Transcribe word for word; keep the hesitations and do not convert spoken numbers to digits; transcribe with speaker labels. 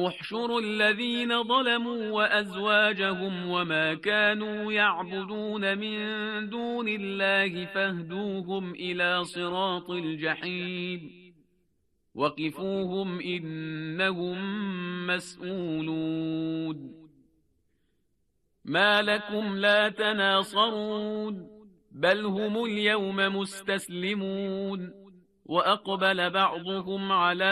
Speaker 1: احشروا الذين ظلموا وأزواجهم وما كانوا يعبدون من دون الله فاهدوهم إلى صراط الجحيم وقفوهم إنهم مسئولون ما لكم لا تناصرون بل هم اليوم مستسلمون وأقبل بعضهم على